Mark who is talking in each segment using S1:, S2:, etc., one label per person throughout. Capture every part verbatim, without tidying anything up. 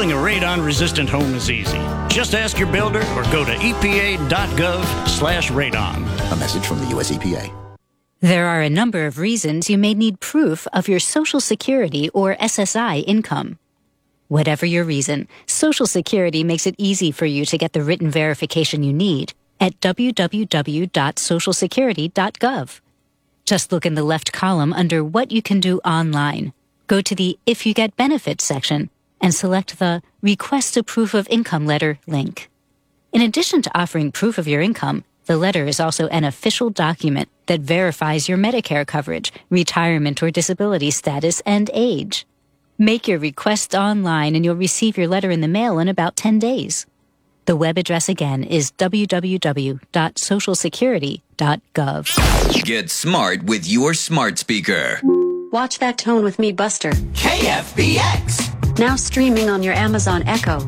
S1: Building a radon-resistant home is easy. Just ask your builder or go to epa.gov slash radon.
S2: A message from the U S E P A.
S3: There are a number of reasons you may need proof of your Social Security or S S I income. Whatever your reason, Social Security makes it easy for you to get the written verification you need at w w w dot social security dot gov. Just look in the left column under What You Can Do Online. Go to the If You Get Benefits section and select the Request a Proof of Income letter link. In addition to offering proof of your income, the letter is also an official document that verifies your Medicare coverage, retirement or disability status, and age. Make your request online and you'll receive your letter in the mail in about ten days. The web address again is w w w dot social security dot gov.
S4: Get smart with your smart speaker.
S5: Watch That Tone with me, Buster.
S6: K F B X.
S5: Now streaming on your Amazon Echo.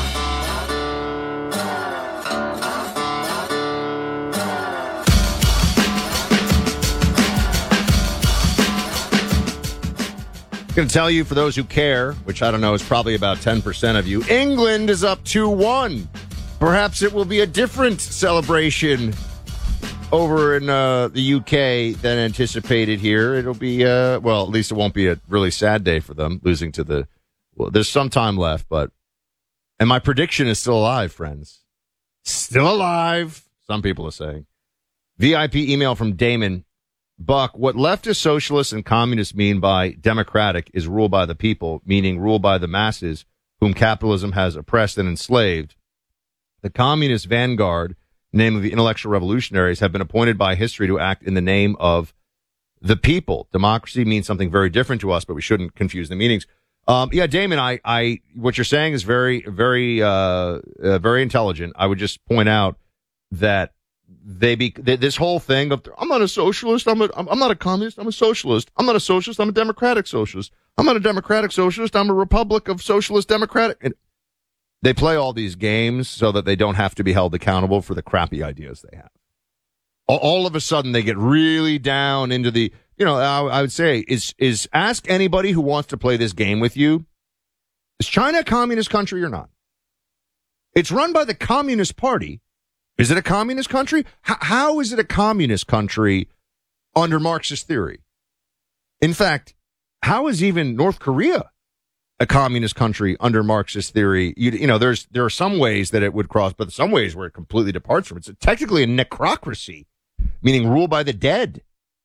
S7: I'm going to tell you, for those who care, which I don't know is probably about ten percent of you, England is up two one. Perhaps it will be a different celebration over in uh, the U K than anticipated here. It'll be, uh, well, at least it won't be a really sad day for them, losing to the, well, there's some time left, but, and my prediction is still alive, friends. Still alive, some people are saying. V I P email from Damon. Buck, what leftist socialists and communists mean by democratic is rule by the people, meaning rule by the masses, whom capitalism has oppressed and enslaved. The communist vanguard, namely the intellectual revolutionaries, have been appointed by history to act in the name of the people. Democracy means something very different to us, but we shouldn't confuse the meanings. Um, yeah, Damon, I, I, what you're saying is very, very, uh, uh, very intelligent. I would just point out that they be this whole thing of I'm not a socialist, I'm a, I'm not a communist, I'm a socialist. I'm not a socialist, I'm a democratic socialist. I'm not a democratic socialist, I'm a republic of socialist democratic. And they play all these games so that they don't have to be held accountable for the crappy ideas they have. All of a sudden, they get really down into the, you know, I, I would say, is is ask anybody who wants to play this game with you, is China a communist country or not? It's run by the Communist Party. Is it a communist country? H- how is it a communist country under Marxist theory? In fact, how is even North Korea a communist country under Marxist theory? You, you know, there's there are some ways that it would cross, but some ways where it completely departs from it. It's technically a necrocracy, meaning rule by the dead.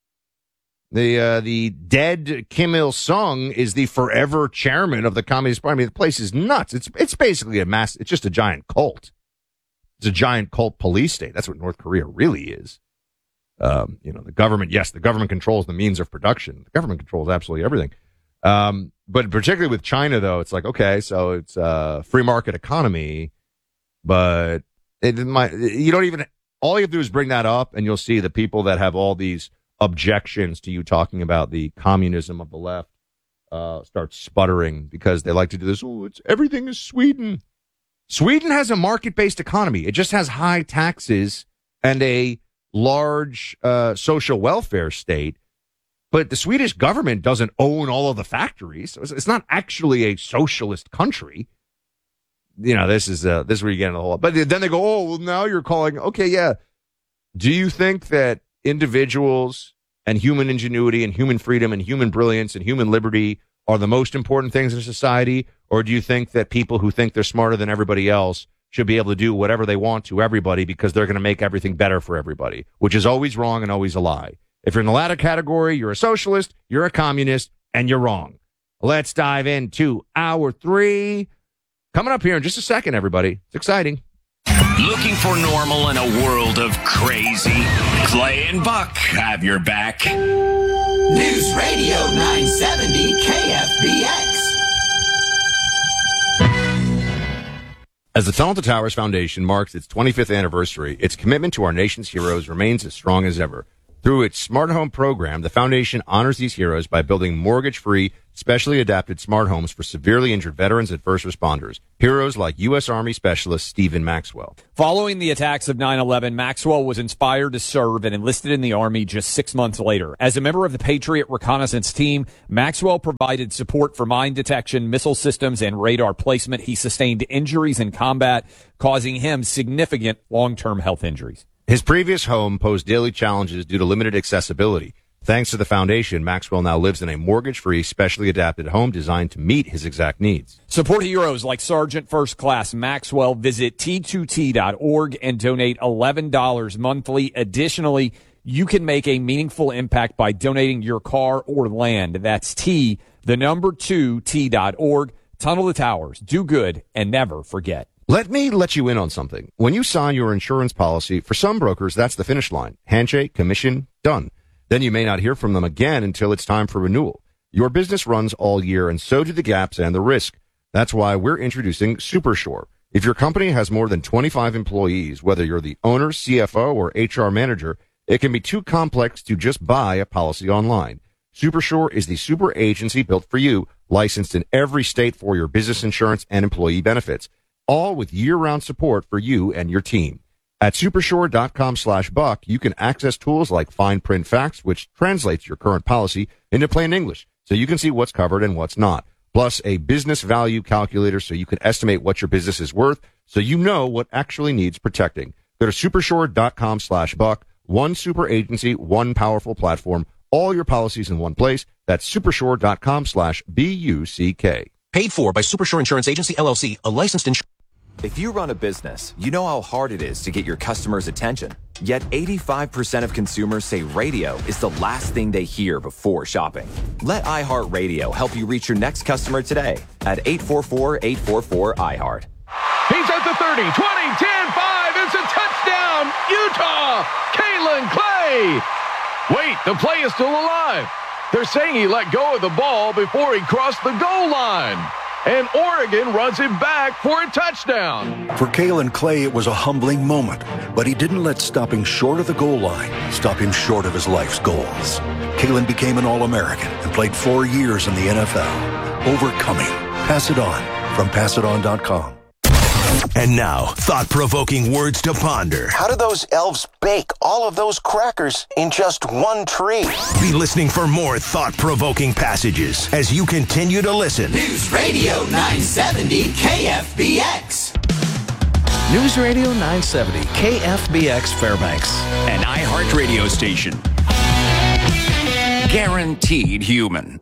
S7: The uh, the dead Kim Il-sung is the forever chairman of the Communist Party. I mean, the place is nuts. It's it's basically a mass. It's just a giant cult. It's a giant cult police state. That's what North Korea really is. Um, you know, the government, yes, the government controls the means of production. The government controls absolutely everything. Um, but particularly with China, though, it's like, okay, so it's a free market economy, but it might, you don't even, all you have to do is bring that up and you'll see the people that have all these objections to you talking about the communism of the left uh, start sputtering because they like to do this. Oh, it's everything is Sweden. Sweden has a market-based economy. It just has high taxes and a large uh, social welfare state. But the Swedish government doesn't own all of the factories. So it's not actually a socialist country. You know, this is uh, this is where you get into the whole. But then they go, oh, well, now you're calling. Okay, yeah. Do you think that individuals and human ingenuity and human freedom and human brilliance and human liberty are the most important things in society? Or do you think that people who think they're smarter than everybody else should be able to do whatever they want to everybody because they're going to make everything better for everybody, which is always wrong and always a lie? If you're in the latter category, you're a socialist, you're a communist, and you're wrong. Let's dive into hour three. Coming up here in just a second, everybody. It's exciting.
S6: Looking for normal in a world of crazy? Clay and Buck have your back. News Radio nine seventy K F B X.
S7: As the Tunnel to Towers Foundation marks its twenty-fifth anniversary, its commitment to our nation's heroes remains as strong as ever. Through its smart home program, the foundation honors these heroes by building mortgage-free, specially adapted smart homes for severely injured veterans and first responders. Heroes like U S. Army Specialist Stephen Maxwell.
S8: Following the attacks of nine eleven, Maxwell was inspired to serve and enlisted in the Army just six months later. As a member of the Patriot Reconnaissance Team, Maxwell provided support for mine detection, missile systems, and radar placement. He sustained injuries in combat, causing him significant long-term health injuries.
S7: His previous home posed daily challenges due to limited accessibility. Thanks to the foundation, Maxwell now lives in a mortgage-free, specially adapted home designed to meet his exact needs.
S8: Support heroes like Sergeant First Class Maxwell. Visit T two T dot org and donate eleven dollars monthly. Additionally, you can make a meaningful impact by donating your car or land. That's T, the number two, T dot org. Tunnel the towers. Do good and never forget.
S7: Let me let you in on something. When you sign your insurance policy, for some brokers, that's the finish line. Handshake, commission, done. Then you may not hear from them again until it's time for renewal. Your business runs all year, and so do the gaps and the risk. That's why we're introducing SuperSure. If your company has more than twenty-five employees, whether you're the owner, C F O, or H R manager, it can be too complex to just buy a policy online. SuperSure is the super agency built for you, licensed in every state for your business insurance and employee benefits, all with year-round support for you and your team. At supersure.com slash buck, you can access tools like fine print facts, which translates your current policy into plain English, so you can see what's covered and what's not. Plus a business value calculator so you can estimate what your business is worth, so you know what actually needs protecting. Go to supersure.com slash buck. One super agency, one powerful platform, all your policies in one place. That's supersure.com slash B-U-C-K.
S2: Paid for by Supersure Insurance Agency, L L C, a licensed insurance.
S9: If you run a business, you know how hard it is to get your customers' attention. Yet eighty-five percent of consumers say radio is the last thing they hear before shopping. Let iHeartRadio help you reach your next customer today at eight four four, eight four four, I heart.
S10: He's at the thirty, twenty, ten, five. It's a touchdown, Utah! Kalen Clay! Wait, the play is still alive. They're saying he let go of the ball before he crossed the goal line. And Oregon runs him back for a touchdown.
S11: For Kalen Clay, it was a humbling moment, but he didn't let stopping short of the goal line stop him short of his life's goals. Kalen became an All-American and played four years in the N F L. Overcoming. Pass it on from pass it on dot com.
S12: And now, thought-provoking words to ponder.
S13: How do those elves bake all of those crackers in just one tree?
S12: Be listening for more thought-provoking passages as you continue to listen.
S6: News Radio nine seventy K F B X.
S14: News Radio nine seventy K F B X Fairbanks.
S6: An iHeart radio station. Guaranteed human.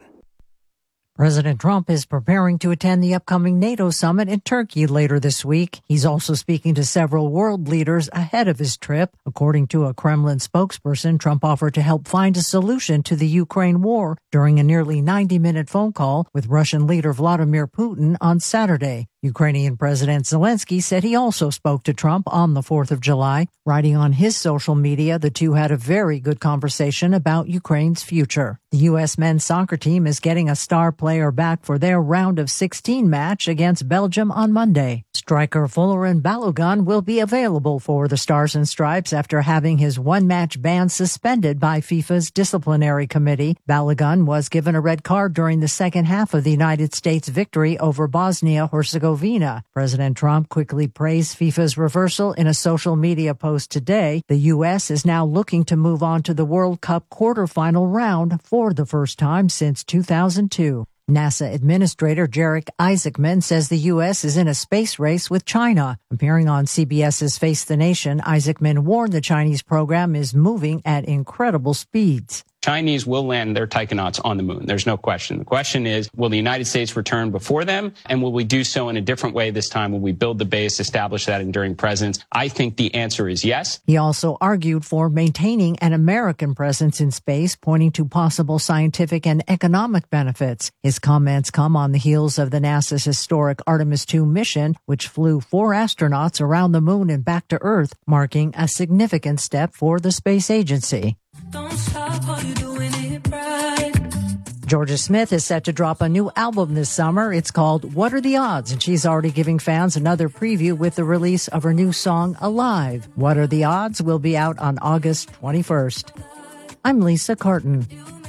S15: President Trump is preparing to attend the upcoming NATO summit in Turkey later this week. He's also speaking to several world leaders ahead of his trip. According to a Kremlin spokesperson, Trump offered to help find a solution to the Ukraine war during a nearly ninety-minute phone call with Russian leader Vladimir Putin on Saturday. Ukrainian President Zelensky said he also spoke to Trump on the fourth of July. Writing on his social media, the two had a very good conversation about Ukraine's future. The U S men's soccer team is getting a star player back for their round of sixteen match against Belgium on Monday. Striker Folarin Balogun will be available for the Stars and Stripes after having his one-match ban suspended by FIFA's disciplinary committee. Balogun was given a red card during the second half of the United States' victory over Bosnia-Herzegovina. President Trump quickly praised FIFA's reversal in a social media post today. The U S is now looking to move on to the World Cup quarterfinal round for the first time since two thousand two. NASA Administrator Jarek Isaacman says the U S is in a space race with China. Appearing on CBS's Face the Nation, Isaacman warned the Chinese program is moving at incredible speeds.
S16: Chinese will land their taikonauts on the moon. There's no question. The question is, will the United States return before them? And will we do so in a different way this time? Will we build the base, establish that enduring presence? I think the answer is yes.
S15: He also argued for maintaining an American presence in space, pointing to possible scientific and economic benefits. His comments come on the heels of the NASA's historic Artemis two mission, which flew four astronauts around the moon and back to Earth, marking a significant step for the space agency. Don't stop while you're doing it right. Georgia Smith is set to drop a new album this summer. It's called What Are the Odds? And she's already giving fans another preview with the release of her new song, Alive. What Are the Odds will be out on August twenty-first. I'm Lisa Carton.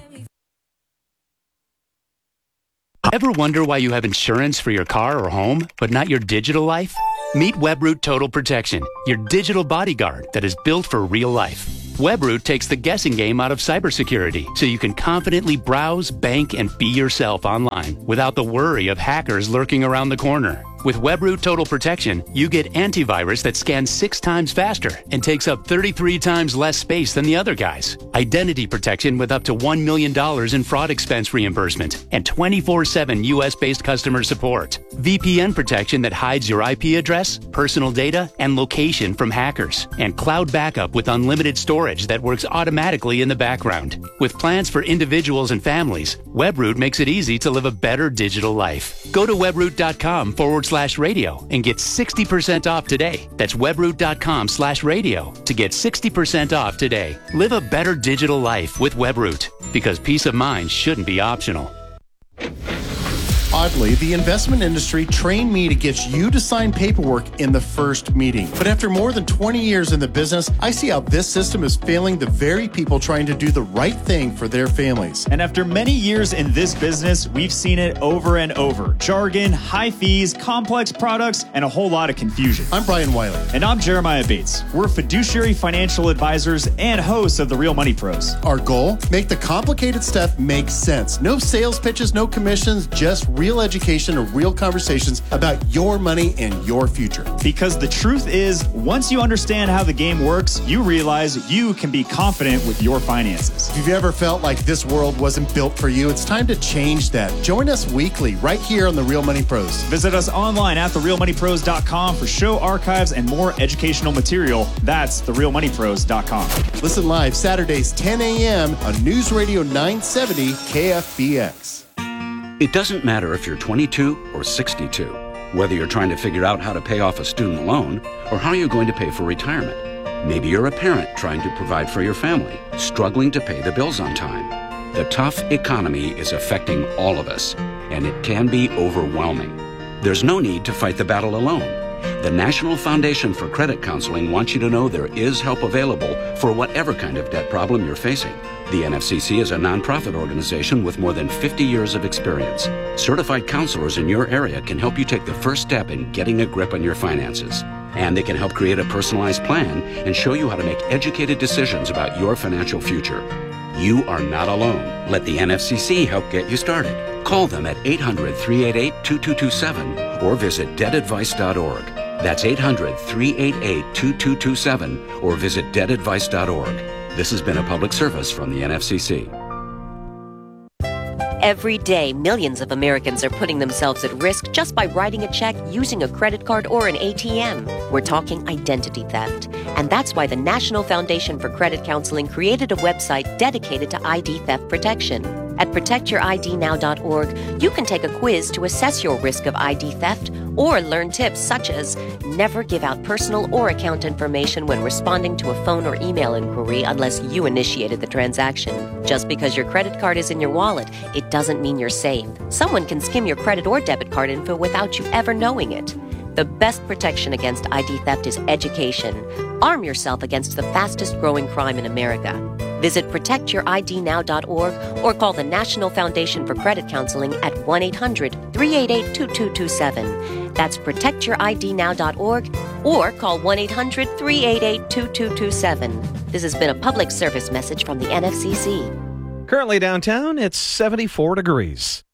S17: Ever wonder why you have insurance for your car or home, but not your digital life? Meet Webroot Total Protection, your digital bodyguard that is built for real life. Webroot takes the guessing game out of cybersecurity, so you can confidently browse, bank, and be yourself online without the worry of hackers lurking around the corner. With Webroot Total Protection, you get antivirus that scans six times faster and takes up thirty-three times less space than the other guys. Identity protection with up to one million dollars in fraud expense reimbursement and twenty-four seven U S-based customer support. V P N protection that hides your I P address, personal data, and location from hackers. And cloud backup with unlimited storage that works automatically in the background. With plans for individuals and families, Webroot makes it easy to live a better digital life. Go to webroot.com forward slash radio and get sixty percent off today. That's webroot.com slash radio to get sixty percent off today. Live a better digital life with Webroot, because peace of mind shouldn't be optional.
S18: Oddly, the investment industry trained me to get you to sign paperwork in the first meeting. But after more than twenty years in the business, I see how this system is failing the very people trying to do the right thing for their families.
S19: And after many years in this business, we've seen it over and over. Jargon, high fees, complex products, and a whole lot of confusion.
S18: I'm Brian Wiley.
S19: And I'm Jeremiah Bates. We're fiduciary financial advisors and hosts of the Real Money Pros.
S18: Our goal? Make the complicated stuff make sense. No sales pitches, no commissions, just real education and real conversations about your money and your future.
S19: Because the truth is, once you understand how the game works, you realize you can be confident with your finances.
S18: If you've ever felt like this world wasn't built for you, it's time to change that. Join us weekly right here on The Real Money Pros.
S19: Visit us online at the real money pros dot com for show archives and more educational material. That's the real money pros dot com.
S18: Listen live Saturdays ten a.m. on News Radio nine seventy K F B X.
S20: It doesn't matter if you're twenty-two or sixty-two, whether you're trying to figure out how to pay off a student loan or how you're going to pay for retirement. Maybe you're a parent trying to provide for your family, struggling to pay the bills on time. The tough economy is affecting all of us, and it can be overwhelming. There's no need to fight the battle alone. The National Foundation for Credit Counseling wants you to know there is help available for whatever kind of debt problem you're facing. The N F C C is a nonprofit organization with more than fifty years of experience. Certified counselors in your area can help you take the first step in getting a grip on your finances. And they can help create a personalized plan and show you how to make educated decisions about your financial future. You are not alone. Let the N F C C help get you started. Call them at eight hundred, three eight eight, two two two seven or visit debt advice dot org. That's eight hundred, three eight eight, two two two seven or visit debt advice dot org. This has been a public service from the N F C C.
S21: Every day, millions of Americans are putting themselves at risk just by writing a check, using a credit card, or an A T M. We're talking identity theft. And that's why the National Foundation for Credit Counseling created a website dedicated to I D theft protection. At protect your I D now dot org, you can take a quiz to assess your risk of I D theft or learn tips such as never give out personal or account information when responding to a phone or email inquiry unless you initiated the transaction. Just because your credit card is in your wallet, it doesn't mean you're safe. Someone can skim your credit or debit card info without you ever knowing it. The best protection against I D theft is education. Arm yourself against the fastest growing crime in America. Visit protect your I D now dot org or call the National Foundation for Credit Counseling at one eight hundred, three eight eight, two two two seven. That's protect your I D now dot org or call one eight hundred, three eight eight, two two two seven. This has been a public service message from the N F C C.
S14: Currently downtown, it's seventy-four degrees.